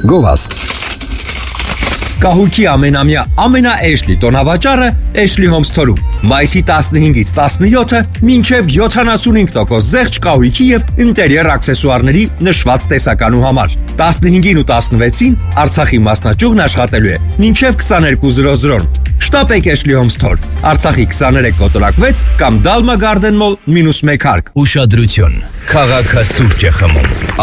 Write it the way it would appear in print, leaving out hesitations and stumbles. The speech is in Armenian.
Գովաստ Կահույքի ամենամյա ամենաէշլի տոնավաճառը Ashley Homes Store-ում։ Մայիսի 15-ից 17-ը մինչև 75% զեղչ կահույքի եւ ինտերիեր աքսեսուարների նշված տեսականու համար։ 15-ին ու 16-ին Արցախի մասնաճյուղն աշխատելու է մինչև 22:00-ն։ Շտապեք Ashley Homes Store, Արցախի 23 կոտորակ 6 կամ Dalma Garden Mall -1 հարկ։ Ուշադրություն, քաղաքը սուրճ է խմում։